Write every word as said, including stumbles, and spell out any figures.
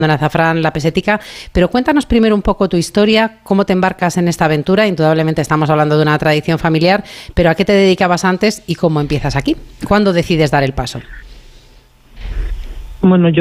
en azafrán, la pesetica, pero cuéntanos primero un poco tu historia, cómo te embarcas en esta aventura. Indudablemente estamos hablando de una tradición familiar, pero ¿a qué te dedicabas antes y cómo empiezas aquí? ¿Cuándo decides dar el paso? Bueno, yo